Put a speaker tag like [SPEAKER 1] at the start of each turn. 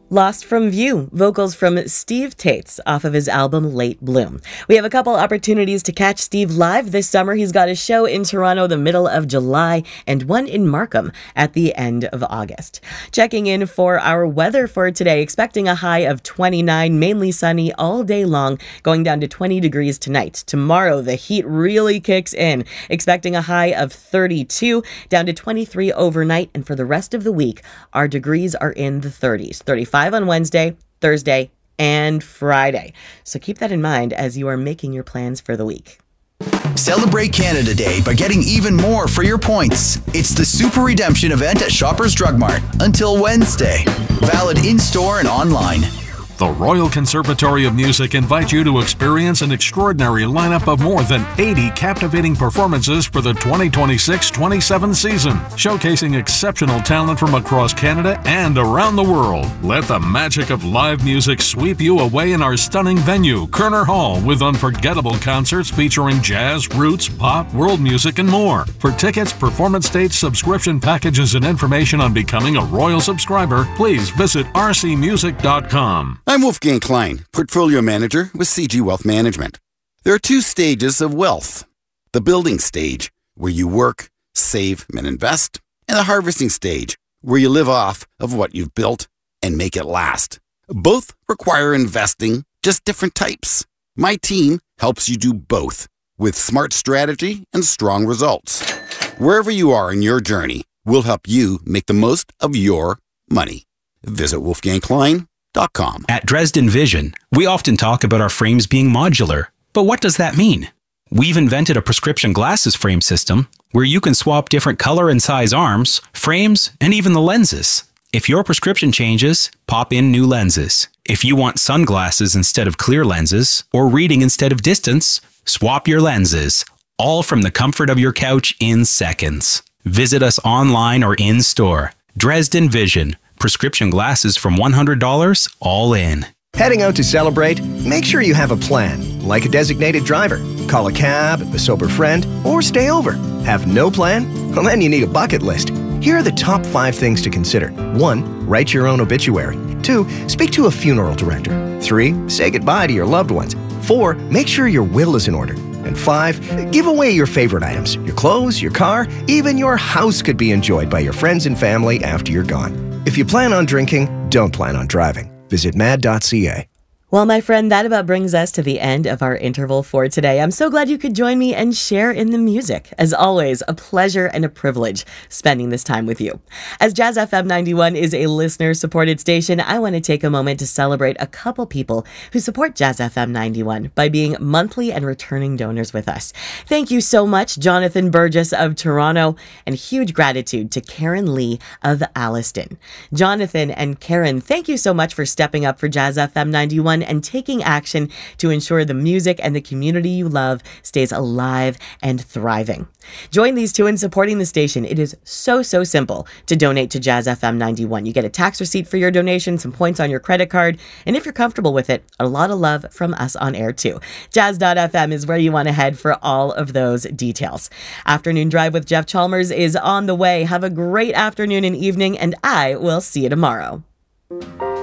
[SPEAKER 1] Lost from View, vocals from Steve Tates off of his album Late Bloom. We have a couple opportunities to catch Steve live this summer. He's got a show in Toronto the middle of July and one in Markham at the end of August. Checking in for our weather for today, expecting a high of 29, mainly sunny all day long, going down to 20 degrees tonight. Tomorrow, the heat really kicks in, expecting a high of 32, down to 23 overnight, and for the rest of the week, our degrees are in the 30s, 35 on Wednesday, Thursday, and Friday. So keep that in mind as you are making your plans for the week.
[SPEAKER 2] Celebrate Canada Day by getting even more for your points. It's the Super Redemption event at Shoppers Drug Mart until Wednesday. Valid in-store and online.
[SPEAKER 3] The Royal Conservatory of Music invites you to experience an extraordinary lineup of more than 80 captivating performances for the 2026-27 season, showcasing exceptional talent from across Canada and around the world. Let the magic of live music sweep you away in our stunning venue, Kerner Hall, with unforgettable concerts featuring jazz, roots, pop, world music, and more. For tickets, performance dates, subscription packages, and information on becoming a Royal subscriber, please visit rcmusic.com.
[SPEAKER 4] I'm Wolfgang Klein, Portfolio Manager with CG Wealth Management. There are two stages of wealth. The building stage, where you work, save, and invest, and the harvesting stage, where you live off of what you've built and make it last. Both require investing, just different types. My team helps you do both with smart strategy and strong results. Wherever you are in your journey, we'll help you make the most of your money. Visit wolfgangklein.com.
[SPEAKER 5] At Dresden Vision, we often talk about our frames being modular. But what does that mean? We've invented a prescription glasses frame system where you can swap different color and size arms, frames, and even the lenses. If your prescription changes, pop in new lenses. If you want sunglasses instead of clear lenses or reading instead of distance, swap your lenses, all from the comfort of your couch in seconds. Visit us online or in-store. Dresden Vision. Prescription glasses from $100, all in.
[SPEAKER 6] Heading out to celebrate? Make sure you have a plan, like a designated driver. Call a cab, a sober friend, or stay over. Have no plan? Well, then you need a bucket list. Here are the top 5 things to consider. 1. Write your own obituary. 2. Speak to a funeral director. 3. Say goodbye to your loved ones. 4. Make sure your will is in order. And 5. Give away your favorite items. Your clothes, your car, even your house could be enjoyed by your friends and family after you're gone. If you plan on drinking, don't plan on driving. Visit mad.ca.
[SPEAKER 1] Well, my friend, that about brings us to the end of our interval for today. I'm so glad you could join me and share in the music. As always, a pleasure and a privilege spending this time with you. As Jazz FM 91 is a listener-supported station, I want to take a moment to celebrate a couple people who support Jazz FM 91 by being monthly and returning donors with us. Thank you so much, Jonathan Burgess of Toronto, and huge gratitude to Karen Lee of Alliston. Jonathan and Karen, thank you so much for stepping up for Jazz FM 91 and taking action to ensure the music and the community you love stays alive and thriving. Join these two in supporting the station. It is so simple to donate to Jazz FM 91. You get a tax receipt for your donation, some points on your credit card, and if you're comfortable with it, a lot of love from us on air too. Jazz.fm is where you want to head for all of those details. Afternoon Drive with Jeff Chalmers is on the way. Have a great afternoon and evening, and I will see you tomorrow.